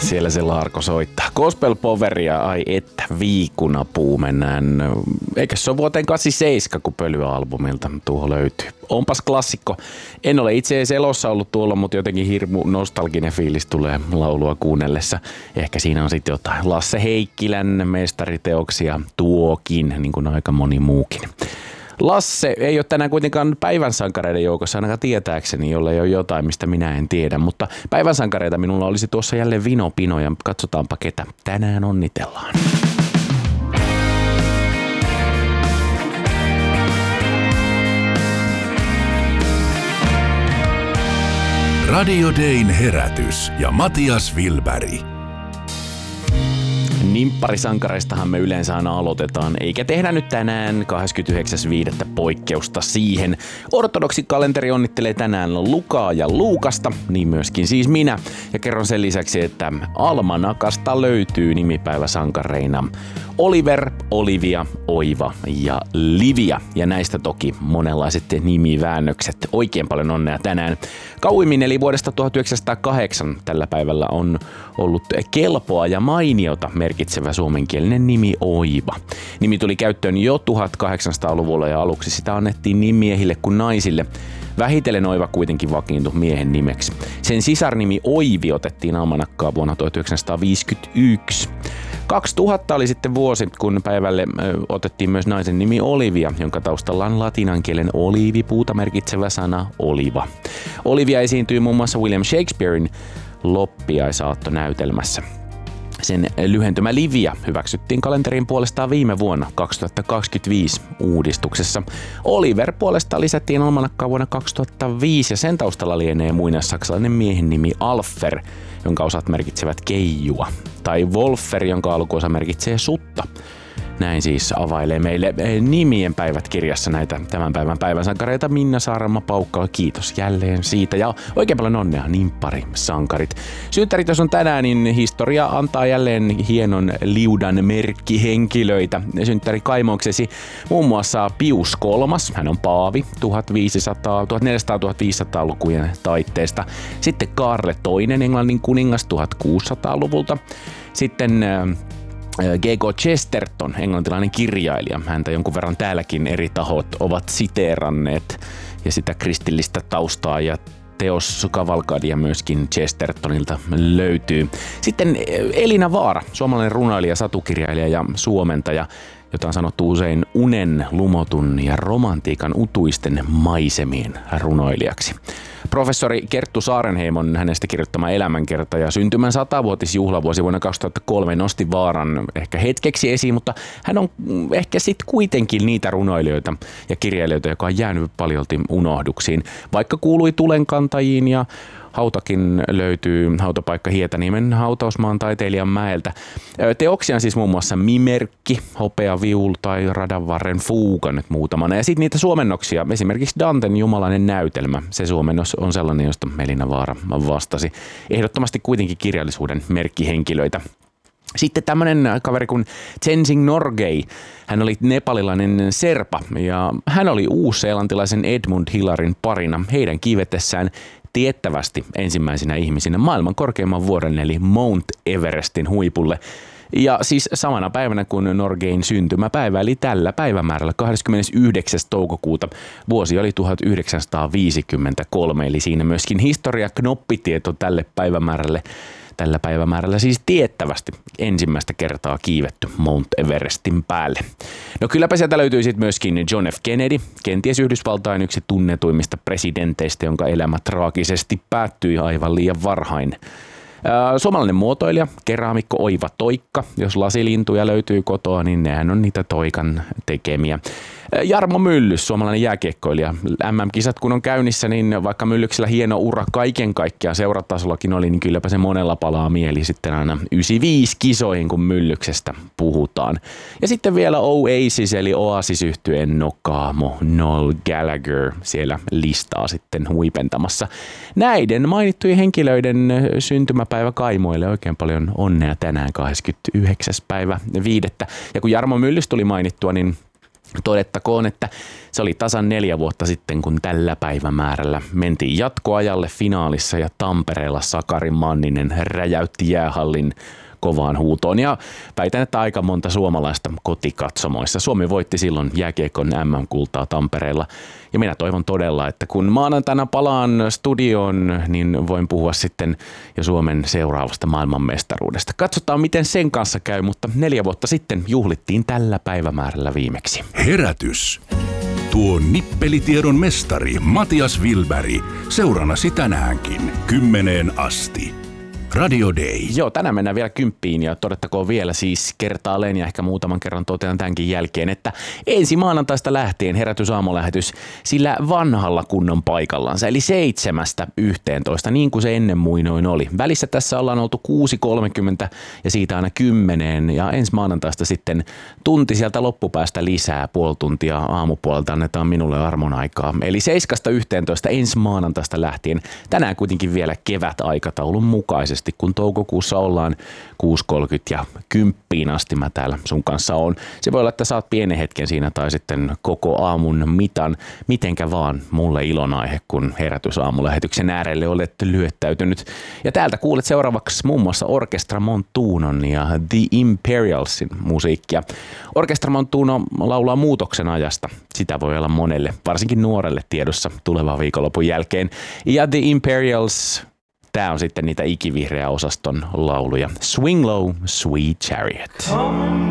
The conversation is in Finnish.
Siellä se Larko soittaa. Gospel Poweria, ai että viikunapuu mennään. Eikä se ole vuoteen 87, kun Pölyä-albumilta tuo löytyy. Onpas klassikko. En ole itse edes elossa ollut tuolla, mutta jotenkin hirmu nostalginen fiilis tulee laulua kuunnellessa. Ehkä siinä on sitten jotain Lasse Heikkilän mestariteoksia tuokin, niin kuin aika moni muukin. Lasse ei ole tänään kuitenkaan päivän sankareiden joukossa, ainakaan tietääkseni, jolle ei ole jotain, mistä minä en tiedä. Mutta päivän sankareita minulla olisi tuossa jälleen vinopino ja katsotaanpa ketä tänään onnitellaan. Radio Dayn herätys ja Matias Wilberg. Nimpparisankareistahan me yleensä aina aloitetaan, eikä tehdä nyt tänään 29.5. poikkeusta siihen. Ortodoksikalenteri onnittelee tänään Lukaa ja Luukasta, niin myöskin siis minä. Ja kerron sen lisäksi, että Almanakasta löytyy nimipäiväsankareina Oliver, Olivia, Oiva ja Livia. Ja näistä toki monenlaiset nimiväännökset. Oikein paljon onnea tänään. Kauimmin eli vuodesta 1908 tällä päivällä on ollut kelpoa ja mainiota merkitsevä suomenkielinen nimi Oiva. Nimi tuli käyttöön jo 1800-luvulla ja aluksi sitä annettiin niin miehille kuin naisille. Vähitellen Oiva kuitenkin vakiintui miehen nimeksi. Sen sisarnimi Oivi otettiin almanakkaan vuonna 1951. 2000 oli sitten vuosi, kun päivälle otettiin myös naisen nimi Olivia, jonka taustalla on latinankielen oliivipuuta merkitsevä sana oliva. Olivia esiintyy muun muassa William Shakespearein loppiaisaattonäytelmässä. Sen lyhentymä Livia hyväksyttiin kalenteriin puolestaan viime vuonna 2025 uudistuksessa. Oliver puolestaan lisättiin almanakkaan vuonna 2005 ja sen taustalla lienee muinaissaksalainen miehen nimi Alfer, jonka osat merkitsevät keijua, tai Wolfer, jonka alkuosa merkitsee sutta. Näin siis availee meille nimien päivät kirjassa näitä tämän päivän päivänsankareita Minna Saarama Paukkala. Kiitos jälleen siitä ja oikein paljon onnea nimpparisankarit. Synttärit jos on tänään, niin historia antaa jälleen hienon liudan merkkihenkilöitä. Synttäri kaimoksesi muun muassa Pius III, hän on paavi 1400-1500-lukujen taitteesta. Sitten Kaarle II, Englannin kuningas 1600-luvulta. Sitten G.K. Chesterton, englantilainen kirjailija. Häntä jonkun verran täälläkin eri tahot ovat siteeranneet ja sitä kristillistä taustaa ja teos Cavalcadia myöskin Chestertonilta löytyy. Sitten Elina Vaara, suomalainen runoilija, satukirjailija ja suomentaja, jota on sanottu usein unen, lumotun ja romantiikan utuisten maisemien runoilijaksi. Professori Kerttu Saarenheimon hänestä kirjoittama elämänkerta ja syntymän 100-vuotisjuhlavuosi vuonna 2003 nosti Vaaran ehkä hetkeksi esiin, mutta hän on ehkä sitten kuitenkin niitä runoilijoita ja kirjailijoita, joka on jäänyt paljolti unohduksiin, vaikka kuului tulenkantajiin ja hautakin löytyy hautapaikka Hietaniemen hautausmaan taiteilijan mäeltä. Teoksia on siis muun muassa Mimerkki, Hopea viulu tai Radanvarren fuuga nyt muutamana. Ja sitten niitä suomennoksia, esimerkiksi Danten Jumalainen näytelmä. Se suomennos on sellainen, josta Elina Vaara vastasi. Ehdottomasti kuitenkin kirjallisuuden merkkihenkilöitä. Sitten tämmöinen kaveri kuin Tenzing Norgay, hän oli nepalilainen serpa ja hän oli uusseelantilaisen Edmund Hillarin parina heidän kiivetessään tiettävästi ensimmäisenä ihmisinä maailman korkeimman vuoren eli Mount Everestin huipulle. Ja siis samana päivänä kuin Norgayn syntymäpäivä, eli tällä päivämäärällä 29. toukokuuta vuosi oli 1953, eli siinä myöskin historia-knoppitieto tällä päivämäärällä siis tiettävästi ensimmäistä kertaa kiivetty Mount Everestin päälle. No kylläpä sieltä löytyy sitten myöskin John F. Kennedy, kenties Yhdysvaltain yksi tunnetuimmista presidenteistä, jonka elämä traagisesti päättyi aivan liian varhain. Suomalainen muotoilija, keraamikko Oiva Toikka. Jos lasilintuja löytyy kotoa, niin nehän on niitä Toikan tekemiä. Jarmo Myllys, suomalainen jääkiekkoilija. MM-kisat kun on käynnissä, niin vaikka Myllyksellä hieno ura kaiken kaikkiaan seuratasollakin oli, niin kylläpä se monella palaa mieli sitten aina 95 kisoihin, kun Myllyksestä puhutaan. Ja sitten vielä Oasis, eli Oasis-yhtyeen Nokaamo Noel Gallagher siellä listaa sitten huipentamassa. Näiden mainittujen henkilöiden syntymäpäivä kaimoille oikein paljon onnea tänään 29. päivä 5. Ja kun Jarmo Myllys tuli mainittua, niin Todettakoon, että se oli tasan 4 vuotta sitten, kun tällä päivämäärällä mentiin jatkoajalle finaalissa ja Tampereella Sakari Manninen räjäytti jäähallin kovaan huutoon ja väitän, että aika monta suomalaista kotikatsomoissa. Suomi voitti silloin jääkiekon MM-kultaa Tampereella ja minä toivon todella, että kun maanantaina palaan studioon, niin voin puhua sitten jo Suomen seuraavasta maailmanmestaruudesta. Katsotaan, miten sen kanssa käy, mutta 4 vuotta sitten juhlittiin tällä päivämäärällä viimeksi. Herätys. Tuo nippelitiedon mestari Matias Wilberg seurannasi tänäänkin 10 asti. Radio Day. Joo, tänään mennään vielä 10 ja todettakoon vielä siis kertaalleen ja ehkä muutaman kerran totean tämänkin jälkeen, että ensi maanantaista lähtien herätysaamulähetys sillä vanhalla kunnon paikallansa, eli 7-11, niin kuin se ennen muinoin oli. Välissä tässä ollaan oltu 6.30 ja siitä aina 10 ja ensi maanantaista sitten tunti sieltä loppupäästä lisää, puoli tuntia aamupuolelta annetaan minulle armon aikaa. Eli 7-11 ensi maanantaista lähtien, tänään kuitenkin vielä kevätaikataulun mukaisesti. Kun toukokuussa ollaan 6.30 ja 10 asti mä täällä sun kanssa on. Se voi olla, että saat pienen hetken siinä tai sitten koko aamun mitan. Mitenkä vaan mulle ilonaihe, kun herätysaamulähetyksen äärelle olet lyöttäytynyt. Ja täältä kuulet seuraavaksi muun muassa Orkestra Montunon ja The Imperialsin musiikkia. Orkestra Montuno laulaa muutoksen ajasta. Sitä voi olla monelle, varsinkin nuorelle tiedossa tulevan viikonlopun jälkeen. Ja The Imperials... Tää on sitten niitä ikivihreä osaston lauluja. Swing Low, Sweet Chariot.